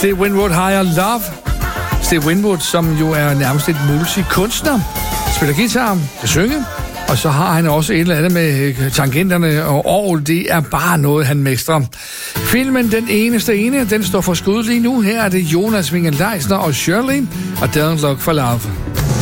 Steve Winwood, Higher Love. Steve Winwood, som jo er nærmest et multikunstner, spiller guitar, kan synge, og så har han også et eller andet med tangenterne og orgel. Det er bare noget, han mestrer. Filmen Den Eneste Ene, den står for skud lige nu. Her er det Jonas Winge Leisner og Shirley og Don't Look for Love.